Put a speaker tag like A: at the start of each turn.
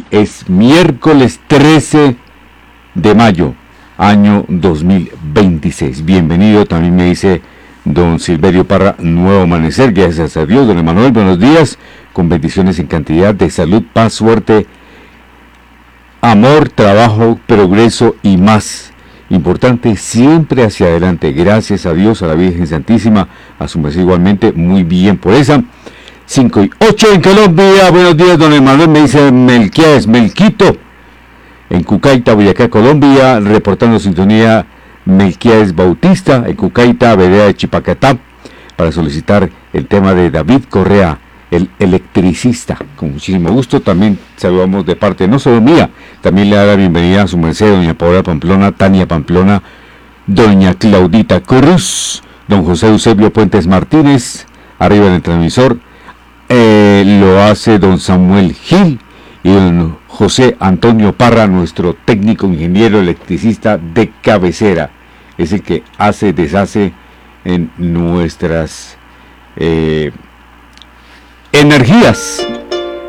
A: es miércoles 13 de mayo, año 2026. Bienvenido, también me dice don Silverio Parra, nuevo amanecer, gracias a Dios. Don Emanuel, buenos días, con bendiciones en cantidad de salud, paz, suerte, amor, trabajo, progreso y más. Importante, siempre hacia adelante. Gracias a Dios, a la Virgen Santísima, a su merced igualmente, muy bien por esa. 5:08 en Colombia. Buenos días, don Emanuel, me dice Melquiades, Melquito, en Cucaita, Boyacá, Colombia, reportando sintonía Melquiades Bautista, en Cucaita, vereda de Chipacatá, para solicitar el tema de David Correa, el electricista. Con muchísimo gusto, también saludamos de parte no solo mía, también le da la bienvenida a su merced, doña Paola Pamplona, Tania Pamplona, doña Claudita Cruz, don José Eusebio Puentes Martínez, arriba en el transmisor, lo hace don Samuel Gil y don José Antonio Parra, nuestro técnico ingeniero electricista de cabecera, es el que hace, deshace en nuestras energías